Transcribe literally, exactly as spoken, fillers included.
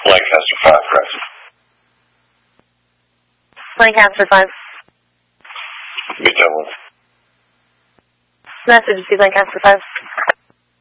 Lancaster five, correct. Lancaster five. Retail one. Message to Lancaster five.